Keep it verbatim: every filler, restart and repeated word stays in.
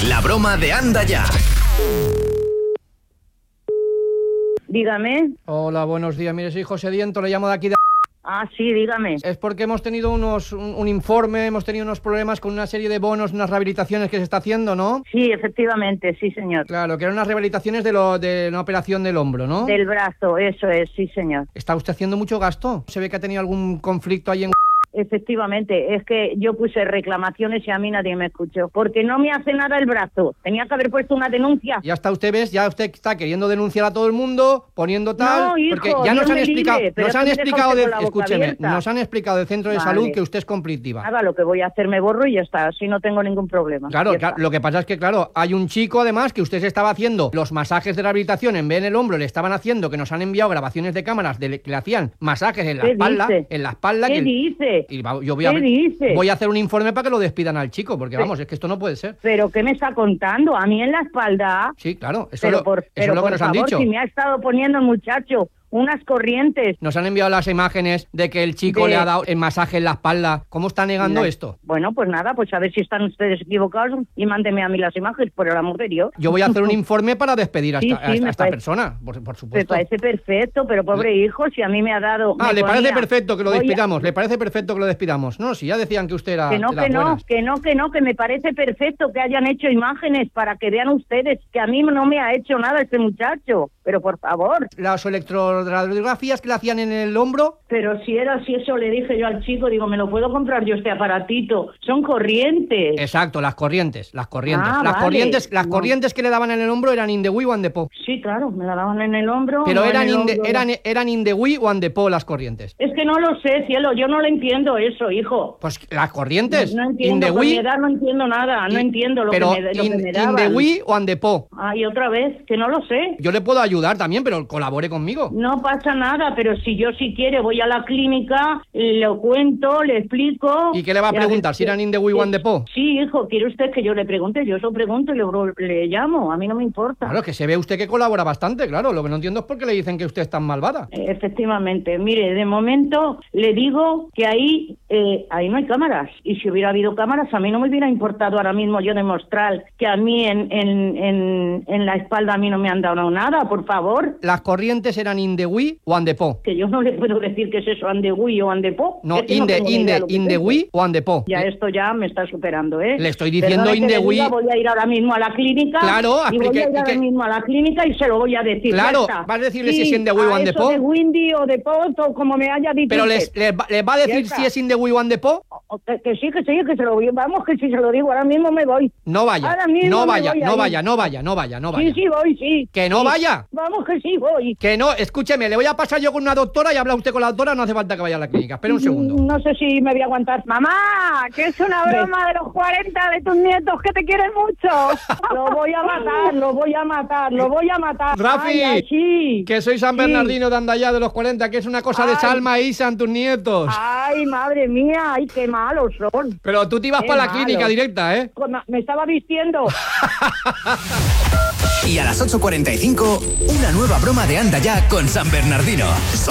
La broma de Anda Ya. Dígame. Hola, buenos días. Mire, soy José Diento, le llamo de aquí de... Ah, sí, dígame. Es porque hemos tenido unos un, un informe, hemos tenido unos problemas con una serie de bonos, unas rehabilitaciones que se está haciendo, ¿no? Sí, efectivamente, sí, señor. Claro, que eran unas rehabilitaciones de, lo, de una operación del hombro, ¿no? Del brazo, eso es, sí, señor. ¿Está usted haciendo mucho gasto? ¿Se ve que ha tenido algún conflicto ahí en... Efectivamente, es que yo puse reclamaciones y a mí nadie me escuchó, porque no me hace nada el brazo. Tenía que haber puesto una denuncia. Ya está, usted ves, ya usted está queriendo denunciar a todo el mundo, poniendo tal, no, hijo, porque ya nos Dios han me explicado, libre, nos han explicado, de, escúcheme, abierta. nos han explicado del centro de Vale. salud que usted es conflictiva. Nada, lo que voy a hacer me borro y ya está, así no tengo ningún problema. Claro, claro, lo que pasa es que, claro, hay un chico además que usted se estaba haciendo los masajes de rehabilitación en vez en el hombro, le estaban haciendo, que nos han enviado grabaciones de cámaras de, que le hacían masajes en la espalda, dice? en la espalda. ¿Qué que, dice? Y yo voy a, ¿Qué dice? Voy a hacer un informe para que lo despidan al chico, porque vamos, es que esto no puede ser. ¿Pero qué me está contando? ¿A mí en la espalda? Sí, claro, eso, pero lo, por, eso pero es lo que por nos favor, han dicho. Si me ha estado poniendo el muchacho unas corrientes. Nos han enviado las imágenes de que el chico de... le ha dado el masaje en la espalda. ¿Cómo está negando la... esto? Bueno, pues nada, pues a ver si están ustedes equivocados y mándeme a mí las imágenes, por el amor de Dios. Yo voy a hacer un informe para despedir a sí, esta, sí, a esta, a esta parece... persona, por, por supuesto. Me parece perfecto, pero pobre hijo, si a mí me ha dado... Ah, me le ponía... parece perfecto que lo despidamos, a... le parece perfecto que lo despidamos. No, si ya decían que usted era... Que no, de las que no, buenas. que no, que no, que me parece perfecto que hayan hecho imágenes para que vean ustedes que a mí no me ha hecho nada este muchacho. Pero por favor. Las electroradiografías que le hacían en el hombro. Pero si era así, eso le dije yo al chico, digo, me lo puedo comprar yo este aparatito. Son corrientes. Exacto, las corrientes, las corrientes. Ah, las vale. corrientes, las no. corrientes que le daban en el hombro eran in the wii o and the po. Sí, claro, me la daban en el hombro. Pero no eran, en el in the, hombro. eran, eran in the wii o and the po las corrientes. Es que no lo sé, cielo, yo no lo entiendo eso, hijo. Pues las corrientes. No, no entiendo, in the con wii, mi edad no entiendo nada, no y, entiendo lo pero que me, lo in, que me in daban. the wii o and the po. Ay, otra vez, que no lo sé. Yo le puedo ayudar también, pero colabore conmigo. No pasa nada, pero si yo si quiere voy a la clínica, lo cuento, le explico. ¿Y qué le va a preguntar? ver, ¿Si eran in the wii o and the po? Sí, hijo, ¿quiere usted que yo le pregunte? Yo eso pregunto y le, le llamo, a mí no me importa. Claro, que se ve usted que colabora bastante, claro. Lo que no entiendo es por qué le dicen que usted es tan malvada. Efectivamente, mire, de momento le digo que ahí eh, ahí no hay cámaras, y si hubiera habido cámaras a mí no me hubiera importado ahora mismo yo demostrar que a mí en, en, en, en la espalda a mí no me han dado nada, por favor. Las corrientes eran in the wii o and the po. Que yo no le puedo decir que es eso, andegüí o andepo. No, es que in no the, tengo ni in idea the, lo que in es the eso. wii o and the po. Ya Eh, esto ya me está superando, ¿eh? Le estoy diciendo Perdone in que the le wii. diga, voy a ir ahora mismo a la clínica. Claro, y voy explique- a ir y ahora que- mismo a la clínica y se lo voy a decir. Claro, ya está. vas a decirle Sí, si es in the wii o a and the eso po. de windy o de pot o como me haya dicho Pero usted. les, les, va, les va a Ya decir está. si es in the wii o and the po. O- Que, que sí, que sí, que se lo voy. Vamos, que si se lo digo ahora mismo me voy. No vaya, Ahora mismo no me vaya, voy a no ir. vaya, no vaya, no vaya, no vaya. Sí, sí, voy, sí. Que no Sí. vaya. Vamos, que sí, voy. Que no, escúcheme, le voy a pasar yo con una doctora y habla usted con la doctora, no hace falta que vaya a la clínica. Espera un segundo. No sé si me voy a aguantar. Mamá, que es una broma de los cuarenta de tus nietos que te quieren mucho. Lo voy a matar, lo voy a matar, lo voy a matar. Rafi, Ay, ay, sí. que soy San Sí. Bernardino de Andallá de los cuarenta, que es una cosa de Ay. Salma e Isa, tus nietos. Ay, madre mía, ay, qué malos son. Pero tú te ibas Qué para la malo. clínica directa, ¿eh? Me estaba vistiendo. Y a las ocho cuarenta y cinco, una nueva broma de Anda Ya con San Bernardino.